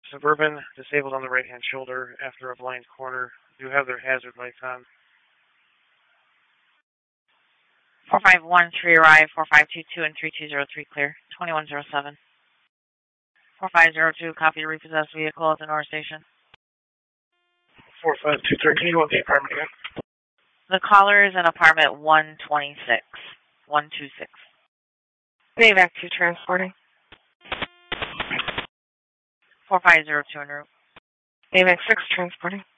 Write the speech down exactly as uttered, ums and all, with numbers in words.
Suburban, disabled on the right-hand shoulder after a blind corner. Do have their hazard lights on. four five one three arrive, four five two two and three two zero three clear, twenty-one zero seven. four five zero two, copy repossessed vehicle at the North Station. four five two three, can you go with the apartment again? The caller is in apartment one twenty-six, one two six. AVAC two transporting. four five zero two en route. AVAC six transporting.